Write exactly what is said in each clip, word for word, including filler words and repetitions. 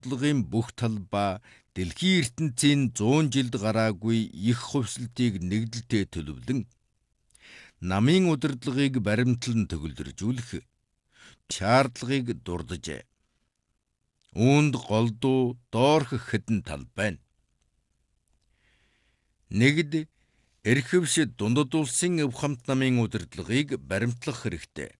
удирдлагын бүх тал ба дэлхийн ертөнцийн зуун жилд гараагүй их хувьсалтыг нэгдэлтэй төлөвлөн намын удирдлагыг баримтлан төгөлдржүүлэх шаардлагыг дурджээ. Үүнд голдуу доорх хэдэн тал байна. Нэгд эрхэвш дундад улсын өв хамт намын удирдлагыг баримтлах хэрэгтэй.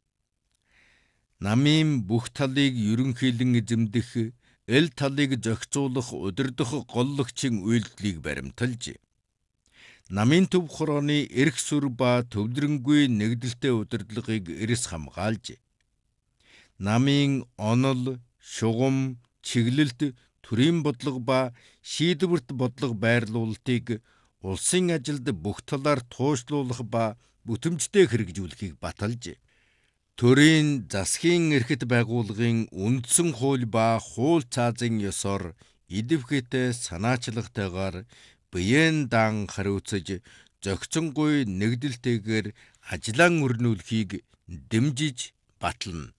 Намын бүх талыг ерөнхийлөн эзэмдэх, эл талыг зохицуулах удирдах голлогчийн үйлдэлийг баримталж, намын төв хорооны эрх сүр ба төвлөрөнгүй нэгдэлтэй удирдлагыг эрс хамгаалж, намын онол, шугам, чиглэлт, төрийн бодлого ба шийдвэрт бодлого байрлуулалтыг улсын ажилд бүх талаар туушлуулах ба бүтэмжтэй хэрэгжүүлэхийг баталж, төрийн засгийн эрхэт байгууллагын үндсэн хууль ба хууль цаазын ёсоор идэвхтэй санаачлагтайгаар биеэн дан хариуцаж зохицонгүй нэгдэлтэйгээр ажлаа өрнүүлэхийг дэмжиж батлана.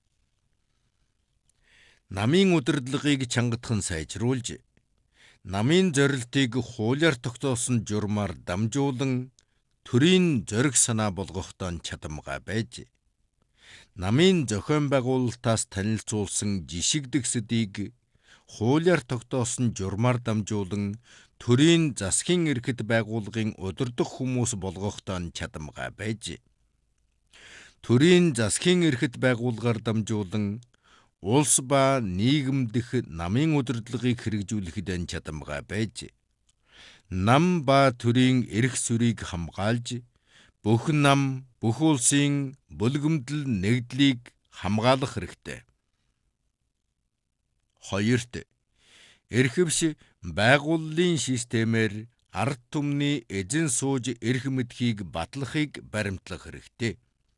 Намын удирдлагыг чангадахан сайжруулж, намын зорилтыг хуулиар тогтоосон журмаар дамжуулан төрийн зориг санаа болгохдоо чадамгай байж, намын зохион байгуулалтаас танилцуулсан жишг дэгсдийг хуулиар тогтоосон журмаар дамжуулан төрийн засгийн эрхэт байгууллагын удирдах хүмүүс болгохдоо чадамгай байж, төрийн засгийн эрхэт байгууллагаар дамжуулан улс ба нийгэм дэх намын удирдлагыг хэрэгжүүлэхэд чадамгай байж, нам ба төрийн эрх сүрийг хамгаалж, бүх нам, бүх улсын бүлгэмдэл нэгдлийг хамгаалах хэрэгтэй. Хоёрт, эрхэвш байгууллын системээр ард түмний эзэн сууж эрх мэдхийг батлахыг баримтлах хэрэгтэй.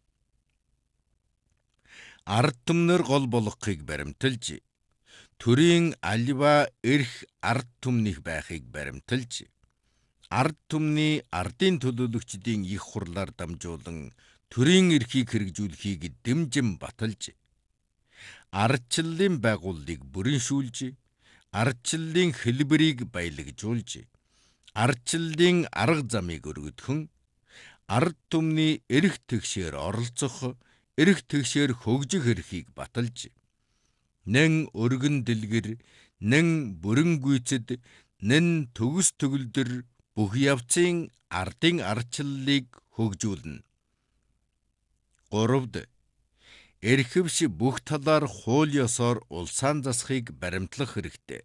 Ард түмнэр гол болгохыг баримталж, төрийн аливаа эрх ард түмнийх байхыг баримталж, ард түмний ардын төлөөлөгчдийн их хурлаар дамжуулан төрийн эрхийг хэрэгжүүлэхийг дэмжин баталж, ардчлалын байгууллагыг бүрэншүүлж, ардчлалын хэлбэрийг баялагжуулж, ардчлалын арга замыг өргөдгөн, ард түмний эрх тэгшээр оролцох, эрх тэгшээр хөгжих эрхийг баталж, нэн өргөн дэлгэр, нэн бүрэн гүйцэд, нэн төгс төгөлдөр бүх явцын ардын ардчлалыг хөгжүүлнэ. Гуравд, эрхэвш бүх талаар хууль ёсоор улсаан засахыг баримтлах хэрэгтэй.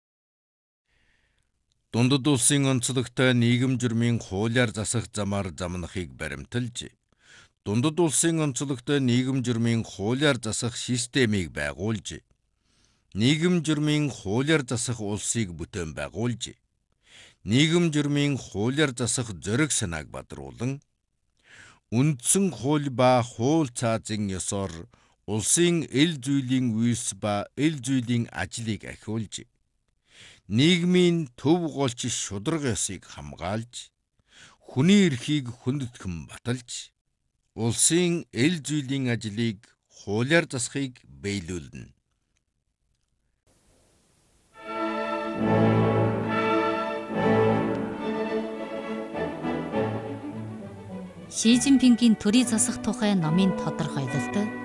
Дундад улсын онцлогтой нийгэм журмын хуулиар засах замаар замнахыг баримталж, дундад улсын онцлогтой нийгэм журмын хуулиар засах системийг байгуулж, нийгэм журмын хуулиар засах улсыг бүтээн байгуулж, нийгэм журмын хуулиар засах зориг санааг бадруулан, үндсэн хууль ба хууль цаазын ёсоор улсын эл зүйлийн үйлс ба эл зүйлийн ажлыг ахиулж, нийгмийн төв голч шударга ёсыг хамгаалж, хүний эрхийг хүндэтгэн баталж, улсын эл зүйлийн ажлыг хуулиар засахыг биелүүлнэ. Ши Цзиньпингийн төрийг засах тухай номын тодорхойлолт